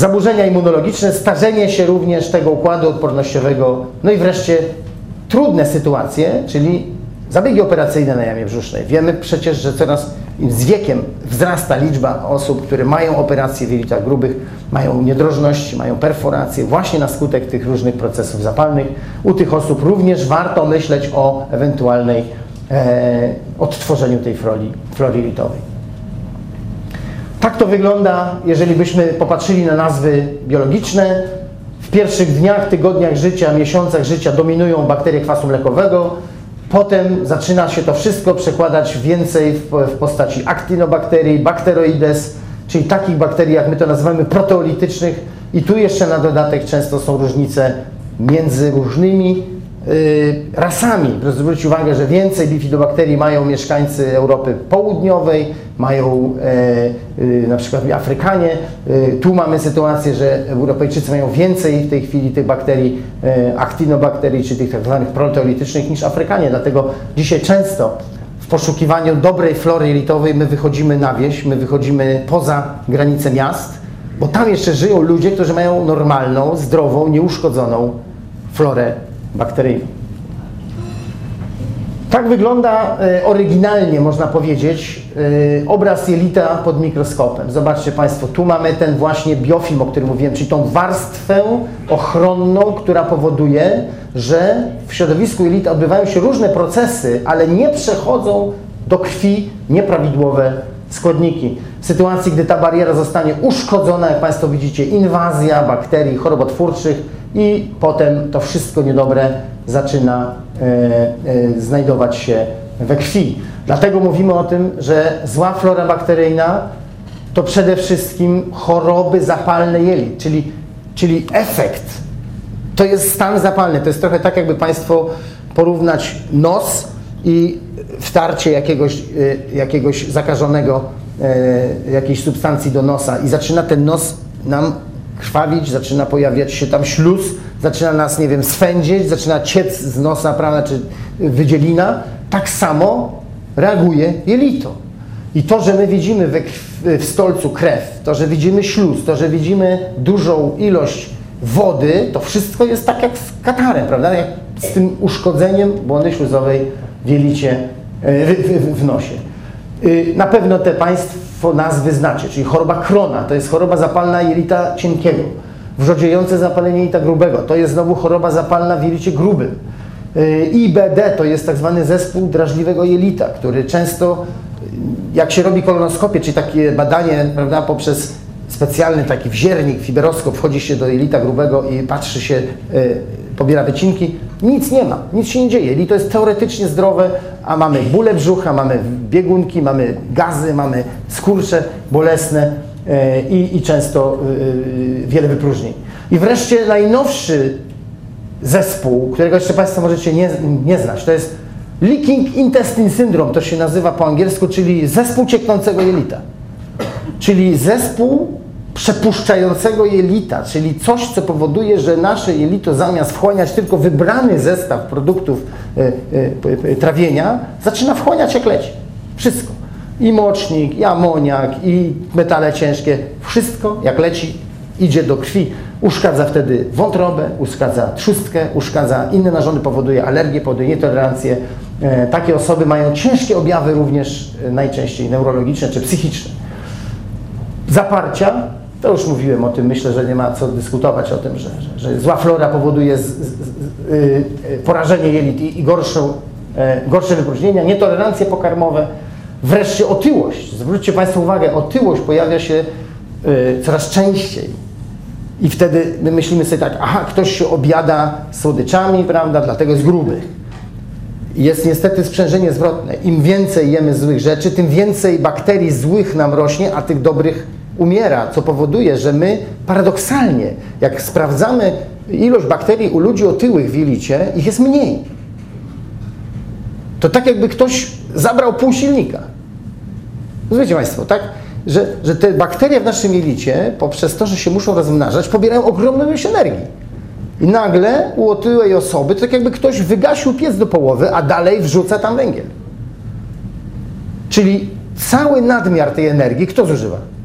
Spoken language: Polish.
Zaburzenia immunologiczne, starzenie się również tego układu odpornościowego, no i wreszcie trudne sytuacje, czyli zabiegi operacyjne na jamie brzusznej. Wiemy przecież, że coraz z wiekiem wzrasta liczba osób, które mają operacje w jelitach grubych, mają niedrożności, mają perforacje właśnie na skutek tych różnych procesów zapalnych. U tych osób również warto myśleć o ewentualnej odtworzeniu tej flory jelitowej. Tak to wygląda, jeżeli byśmy popatrzyli na nazwy biologiczne. W pierwszych dniach, tygodniach życia, miesiącach życia dominują bakterie kwasu mlekowego. Potem zaczyna się to wszystko przekładać więcej w postaci actinobakterii, bacteroides, czyli takich bakterii, jak my to nazywamy, proteolitycznych. I tu jeszcze na dodatek często są różnice między różnymi rasami. Proszę zwrócić uwagę, że więcej bifidobakterii mają mieszkańcy Europy Południowej, mają na przykład Afrykanie. Tu mamy sytuację, że Europejczycy mają więcej w tej chwili tych bakterii, actinobakterii, czy tych tak zwanych proteolitycznych niż Afrykanie. Dlatego dzisiaj często w poszukiwaniu dobrej flory jelitowej my wychodzimy na wieś, my wychodzimy poza granice miast, bo tam jeszcze żyją ludzie, którzy mają normalną, zdrową, nieuszkodzoną florę bakteryjną. Tak wygląda oryginalnie, można powiedzieć, obraz jelita pod mikroskopem. Zobaczcie Państwo, tu mamy ten właśnie biofilm, o którym mówiłem, czyli tą warstwę ochronną, która powoduje, że w środowisku jelita odbywają się różne procesy, ale nie przechodzą do krwi nieprawidłowe składniki. W sytuacji, gdy ta bariera zostanie uszkodzona, jak Państwo widzicie, inwazja bakterii chorobotwórczych i potem to wszystko niedobre zaczyna znajdować się we krwi. Dlatego mówimy o tym, że zła flora bakteryjna to przede wszystkim choroby zapalne jelit, czyli efekt. To jest stan zapalny. To jest trochę tak, jakby Państwo porównać nos i wtarcie jakiegoś zakażonego, jakiejś substancji do nosa i zaczyna ten nos nam krwawić, zaczyna pojawiać się tam śluz, zaczyna nas, nie wiem, swędzić, zaczyna ciec z nosa, prawda, czy wydzielina. Tak samo reaguje jelito. I to, że my widzimy w stolcu krew, to, że widzimy śluz, to, że widzimy dużą ilość wody, to wszystko jest tak jak z katarem, prawda, jak z tym uszkodzeniem błony śluzowej w jelicie, w nosie. Na pewno te Państwo nazwy znacie, czyli choroba Crohna, to jest choroba zapalna jelita cienkiego. Wrzodziejące zapalenie jelita grubego, to jest znowu choroba zapalna w jelicie grubym. IBD to jest tak zwany zespół drażliwego jelita, który często, jak się robi kolonoskopię, czyli takie badanie, prawda, poprzez specjalny taki wziernik, fiberoskop, wchodzi się do jelita grubego i patrzy się, pobiera wycinki, nic nie ma, nic się nie dzieje. Jelito jest teoretycznie zdrowe, a mamy bóle brzucha, mamy biegunki, mamy gazy, mamy skurcze bolesne i często wiele wypróżnień. I wreszcie najnowszy zespół, którego jeszcze Państwo możecie nie znać, to jest Leaking Intestine Syndrome, to się nazywa po angielsku, czyli zespół cieknącego jelita. Czyli zespół przepuszczającego jelita, czyli coś, co powoduje, że nasze jelito zamiast wchłaniać tylko wybrany zestaw produktów trawienia, zaczyna wchłaniać jak leci. Wszystko. I mocznik, i amoniak, i metale ciężkie. Wszystko jak leci idzie do krwi. Uszkadza wtedy wątrobę, uszkadza trzustkę, uszkadza inne narządy, powoduje alergię, powoduje nietolerancję. Takie osoby mają ciężkie objawy również najczęściej neurologiczne czy psychiczne. Zaparcia, to już mówiłem o tym, myślę, że nie ma co dyskutować o tym, że zła flora powoduje porażenie jelit i gorsze wypróżnienia, nietolerancje pokarmowe, wreszcie otyłość. Zwróćcie Państwo uwagę, otyłość pojawia się coraz częściej i wtedy my myślimy sobie tak, aha, ktoś się objada słodyczami, prawda, dlatego jest gruby. Jest niestety sprzężenie zwrotne. Im więcej jemy złych rzeczy, tym więcej bakterii złych nam rośnie, a tych dobrych umiera, co powoduje, że my paradoksalnie, jak sprawdzamy ilość bakterii u ludzi otyłych w jelicie, ich jest mniej. To tak jakby ktoś zabrał pół silnika. Rozumiecie Państwo, tak? Że te bakterie w naszym jelicie, poprzez to, że się muszą rozmnażać, pobierają ogromną ilość energii. I nagle u otyłej osoby to tak jakby ktoś wygasił piec do połowy, a dalej wrzuca tam węgiel. Czyli cały nadmiar tej energii kto zużywa?